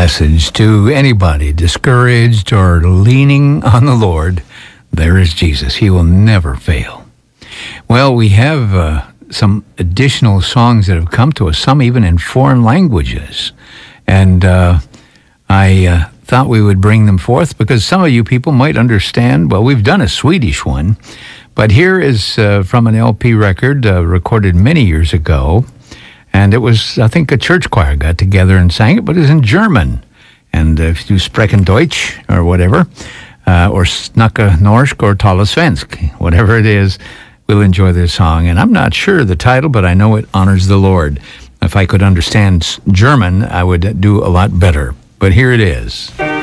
message to anybody discouraged or leaning on the Lord. There is Jesus. He will never fail. Well, we have some additional songs that have come to us, some even in foreign languages. And I thought we would bring them forth because some of you people might understand. Well, we've done a Swedish one, but here is from an LP record recorded many years ago. And it was, I think, a church choir got together and sang it, but it's in German. And if you sprechen Deutsch or whatever, or snacka norsk or tala svensk, whatever it is, we'll enjoy this song. And I'm not sure the title, but I know it honors the Lord. If I could understand German, I would do a lot better. But here it is.